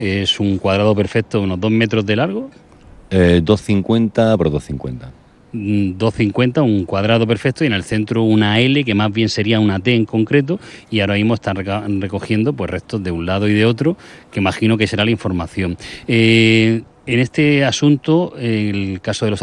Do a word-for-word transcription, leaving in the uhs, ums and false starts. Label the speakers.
Speaker 1: Es un cuadrado perfecto de unos dos metros de largo.
Speaker 2: Eh, dos cincuenta por dos cincuenta.
Speaker 1: mm, dos cincuenta, un cuadrado perfecto, y en el centro una L, que más bien sería una T en concreto, y ahora mismo están reca- recogiendo pues restos de un lado y de otro, que imagino que será la información. Eh, en este asunto, el caso de los